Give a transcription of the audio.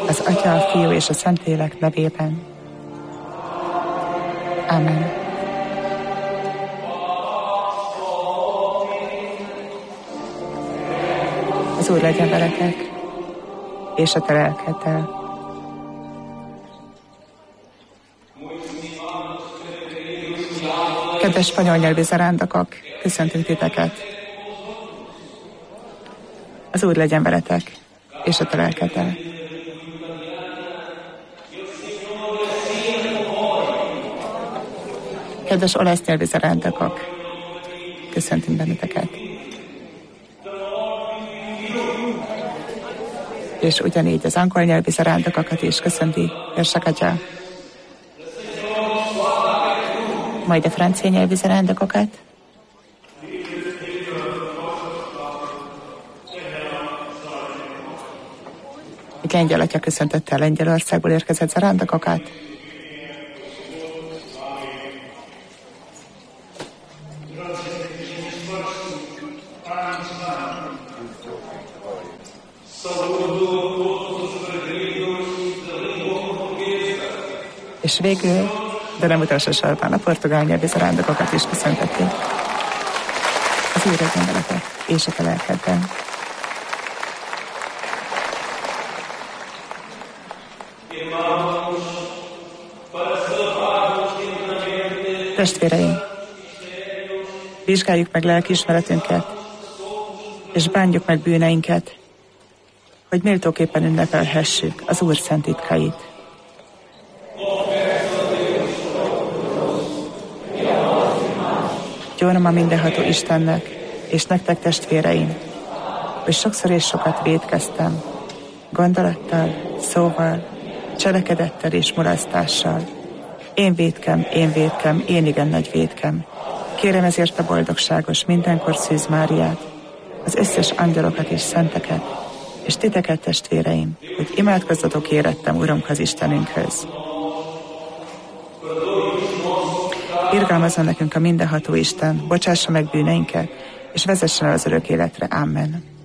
az Atya, a Fiú és a Szentlélek nevében. Amen. Az Úr legyen veletek, és a te lelkeddel. Kedves spanyol nyelvű zarándokok, köszöntünk titeket. Az Úr legyen veletek, és a te lelkeddel. Kedves olasz nyelvű zarándokok, köszöntünk benneteket. És ugyanígy az angol nyelvű zarándokokat is köszönti Érsakatya. Majd a francia nyelvű zarándokokat. Egy lengyel atya köszöntötte a Lengyelországból érkezett zarándokokat. És végül, de nem utolsó sorban, a portugál nyelvű zarándokokat is köszöntették. Az Úr legyen veletek, és a te lelkeddel. Testvéreim, vizsgáljuk meg lelkiismeretünket, és bánjuk meg bűneinket, hogy méltóképpen ünnepelhessük az Úr szent titkait. Gyónom a mindenható Istennek, és nektek testvéreim, hogy sokszor és sokat vétkeztem, gondolattal, szóval, cselekedettel és mulasztással. Én vétkem, én igen nagy vétkem. Kérem ezért a boldogságos, mindenkor Szűz Máriát, az összes angyalokat és szenteket, és titeket, testvéreim, hogy imádkozzatok érettem Urunk az Istenünkhöz. Irgalmazzon nekünk a mindenható Isten, bocsássa meg bűneinket, és vezessen el az örök életre. Amen.